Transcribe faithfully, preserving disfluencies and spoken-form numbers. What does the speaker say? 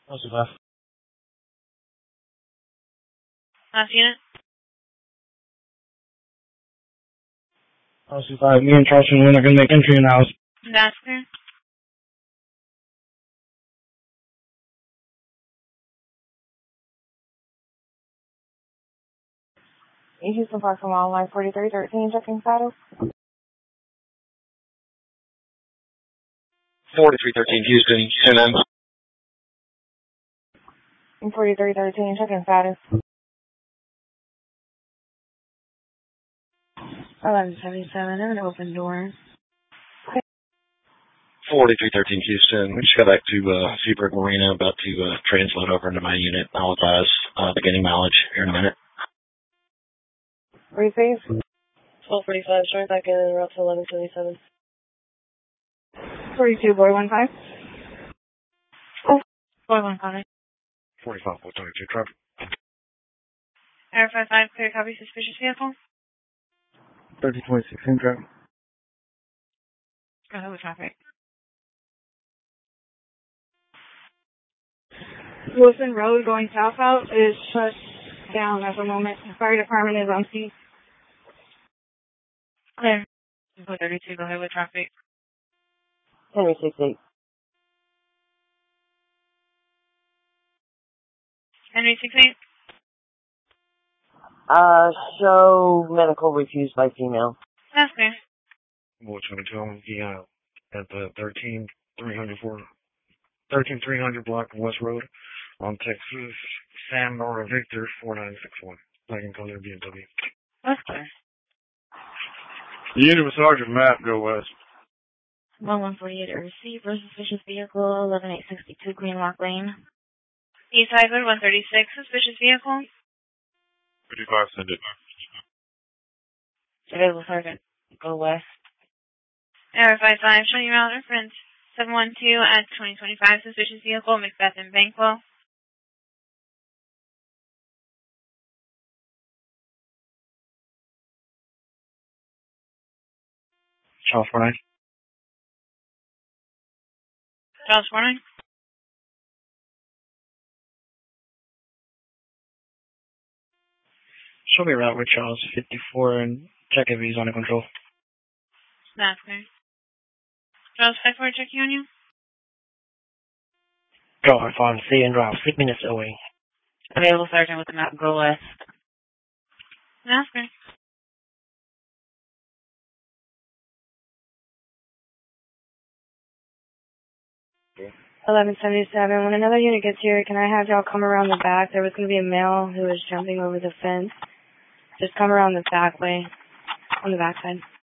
What's the left? Last unit? Oh, two five. Me and Charleston, we're not going to make entry in the house. That's clear. Houston Park from online forty-three thirteen, checking status. forty-three thirteen Houston, ten M. forty-three thirteen, checking status. eleven seventy-seven, I'm an open door. forty-three thirteen Houston. We just got back to uh, Seabrook Marina, about to uh, transload over into my unit. I'll advise uh, beginning mileage here in a minute. Receive. twelve forty-five, start back in and route to eleven seventy-seven. forty-two, boy, one five. Oh, boy, one five. forty-five, four twenty-two, traffic. Air five five, clear copy, suspicious vehicle. thirty twenty-six, in traffic. Go ahead with traffic. Wilson Road going south out is shut down at the moment. The fire department is on scene. Clear. thirty-two, go ahead with traffic. Henry six eight. Henry six eight. Uh, show medical refused by female. That's clear. Boy twenty-two, I'm the, uh, at the thirteen three hundred block of West Road on Texas, Sam Nora Victor four nine six one. I can call it B M W. That's clear. Unit with Sergeant Matt, go west. one one forty-eight, receive for suspicious vehicle, eleven eight sixty-two, Green Rock Lane. East Highway one thirty-six, suspicious vehicle. fifty-five, send it. Available Sergeant, go west. Air five five, showing you route reference seven one two at twenty twenty-five, suspicious vehicle, Macbeth and Bankwell. Charles four nine. Charles four nine. Show me route with Charles fifty-four and check if he's under control. That's clear. Charles five four, checking on you. Go, I found C and drive six minutes away. Available Sergeant with the map, go west. That's clear. eleven seventy-seven. When another unit gets here, can I have y'all come around the back? There was going to be a male who was jumping over the fence. Just come around the back way, on the back side.